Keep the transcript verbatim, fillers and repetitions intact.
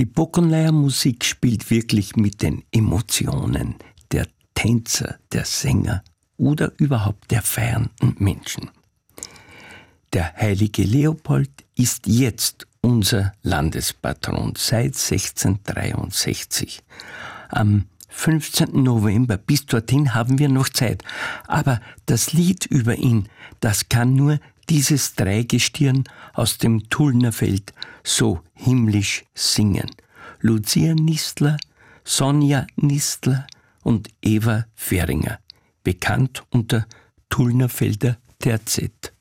Die Bockenleier Musik spielt wirklich mit den Emotionen der Tänzer, der Sänger oder überhaupt der feiernden Menschen. Der heilige Leopold ist jetzt unser Landespatron seit sechzehnhundertdreiundsechzig. Am fünfzehnten November, bis dorthin haben wir noch Zeit. Aber das Lied über ihn, das kann nur dieses Dreigestirn aus dem Tullnerfeld so himmlisch singen. Lucia Nistler, Sonja Nistler und Eva Fähringer, bekannt unter Tullnerfelder Terzett.